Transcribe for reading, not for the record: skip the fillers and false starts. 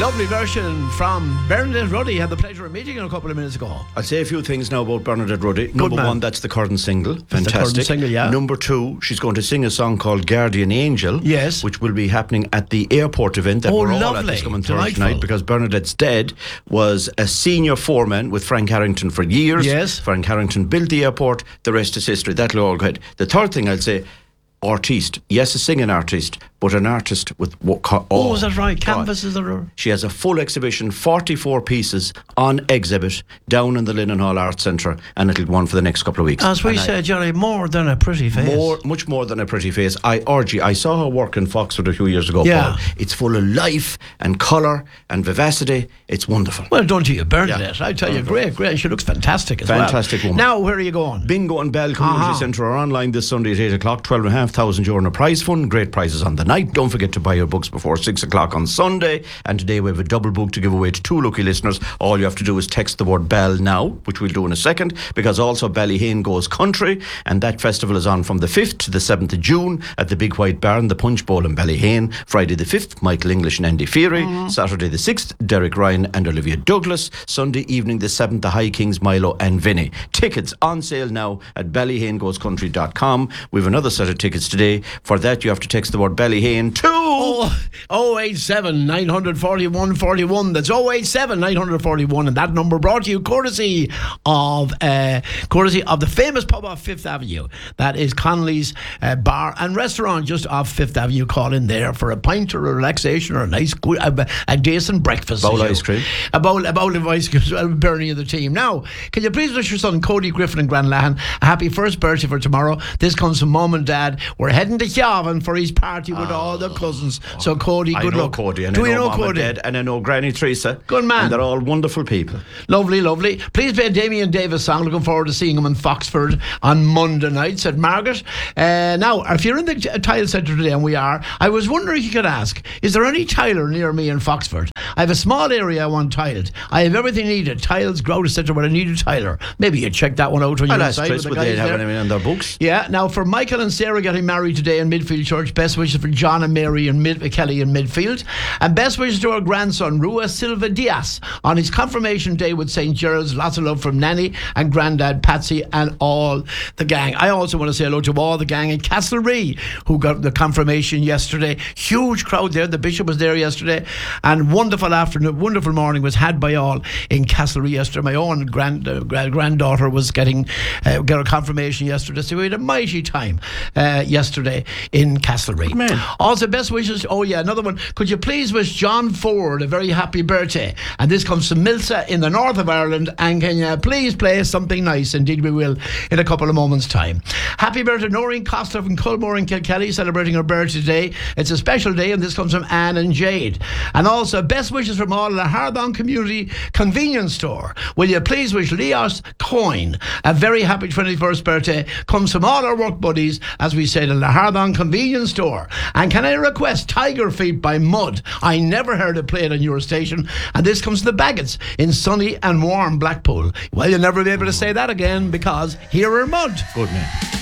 lovely version from Bernadette Ruddy. Had the pleasure of meeting her a couple of minutes ago. I'll say a few things now about Bernadette Ruddy. Number one, that's the current single. Fantastic. The current single, yeah. Number two, she's going to sing a song called Guardian Angel. Yes. Which will be happening at the airport event that we're all at this coming Thursday night, because Bernadette's dad was a senior foreman with Frank Harrington for years. Yes. Frank Harrington built the airport. The rest is history. That'll all go ahead. The third thing I'll say, artiste. Yes, a singing artist, but an artist with what? Is that right? Canvases are. She has a full exhibition, 44 pieces on exhibit down in the Linen Hall Arts Centre, and it'll go on for the next couple of weeks. As we said, Jerry, more than a pretty face. Much more than a pretty face. I urge you. I saw her work in Foxford a few years ago. Yeah. Paul. It's full of life and colour and vivacity. It's wonderful. Well done to you, Bernadette. I tell you, great. She looks fantastic as Fantastic well. woman. Now, where are you going? Bingo and Bell Community Centre are online this Sunday at 8 o'clock. 12,500 euro in a prize fund. Great prizes on the night. Don't forget to buy your books before 6 o'clock on Sunday. And today we have a double book to give away to 2 lucky listeners. All you have to do is text the word Bell now, which we'll do in a second, because also Ballyhane Goes Country, and that festival is on from the 5th to the 7th of June at the Big White Barn, the Punch Bowl in Ballyhane. Friday the 5th, Michael English and Andy Feary. Saturday the 6th, Derek Ryan and Olivia Douglas. Sunday evening the 7th, the High Kings, Milo and Vinny. Tickets on sale now at ballyhanegoescountry.com. We have another set of tickets today. For that you have to text the word Ballyhane to 087 941 41. That's 087 941, and that number brought to you courtesy of the famous pub off Fifth Avenue. That is Connolly's Bar and Restaurant just off Fifth Avenue. Call in there for a pint or a relaxation or a nice good, a decent breakfast. Bowl of ice cream. A bowl of ice cream. Bernie of the team. Now, can you please wish your son Cody Griffin in Granlahan a happy first birthday for tomorrow? This comes from Mum and Dad. We're heading to Chiavan for his party with all the cousins. So Cody, good luck. Cody, and do I you know know Mum Cody? and Dad, and I know Granny Teresa. Good man. And they're all wonderful people. Lovely. Please play Damien Davis' song. Looking forward to seeing him in Foxford on Monday night, said Margaret. Now, if you're in the tile centre today, and we are, I was wondering if you could ask, is there any tiler near me in Foxford? I have a small area I want tiled. I have everything needed. Tiles, grout, etc., but I need a tiler. Maybe you check that one out when you're inside. Chris, would they have anything in their books? Yeah. Now, for Michael and Sarah getting married today in Midfield Church, best wishes for John and Mary and Kelly in Midfield. And best wishes to our grandson, Rua Silva Diaz, on his confirmation day with St. Gerald's. Lots of love from Nanny and Grandad, Patsy, and all the gang. I also want to say hello to all the gang in Castlerea who got the confirmation yesterday. Huge crowd there. The bishop was there yesterday. And wonderful afternoon, wonderful morning was had by all in Castlerea yesterday. My own granddaughter was getting got a confirmation yesterday. So we had a mighty time yesterday in Castlerea. Man. Also, best wishes. Oh yeah, another one. Could you please wish John Ford a very happy birthday? And this comes from Milsa in the north of Ireland. And can you please play something nice? Indeed we will in a couple of moments' time. Happy birthday Noreen Costa from Culmore in Kilkelly, celebrating her birthday today. It's a special day, and this comes from Anne and Jade. And also best wishes from all in the Hardon Community Convenience Store. Will you please wish Leos Coyne a very happy 21st birthday? Comes from all our work buddies, as we said, in the Hardon Convenience Store. And can I request Tiger Feet by Mud? I never heard it played on your station. And this comes to the Baggots in sunny and warm Blackpool. Well, you'll never be able to say that again, because here are Mud. Good man.